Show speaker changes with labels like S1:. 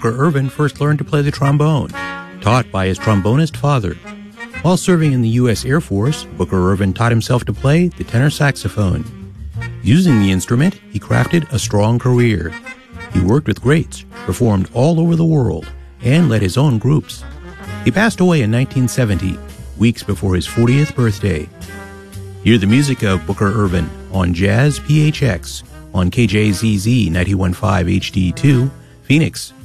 S1: Booker Ervin first learned to play the trombone, taught by his trombonist father. While serving in the U.S. Air Force, Booker Ervin taught himself to play the tenor saxophone. Using the instrument, he crafted a strong career. He worked with greats, performed all over the world, and led his own groups. He passed away in 1970, weeks before his 40th birthday. Hear the music of Booker Ervin on Jazz PHX on KJZZ 91.5 HD2, Phoenix.